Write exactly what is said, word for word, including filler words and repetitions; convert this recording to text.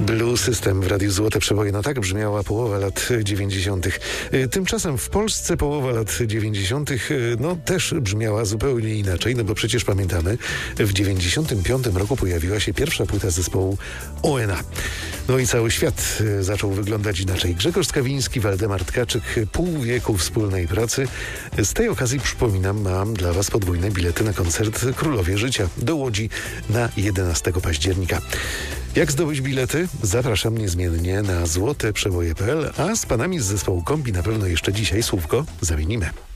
Blue System w Radiu Złote Przeboje. No tak brzmiała połowa lat dziewięćdziesiątych. Tymczasem w Polsce połowa lat dziewięćdziesiątych no też brzmiała zupełnie inaczej, no bo przecież pamiętamy, w dziewięćdziesiątym piątym roku pojawiła się pierwsza płyta zespołu O N A. No i cały świat zaczął wyglądać inaczej. Grzegorz Skawiński, Waldemar Tkaczyk, pół wieku wspólnej pracy. Z tej okazji, przypominam, mam dla Was podwójne bilety na koncert Królowie Życia do Łodzi na jedenastego października. Jak zdobyć bilety? Zapraszam niezmiennie na złoteprzeboje kropka p l, a z panami z zespołu Kombi na pewno jeszcze dzisiaj słówko zamienimy.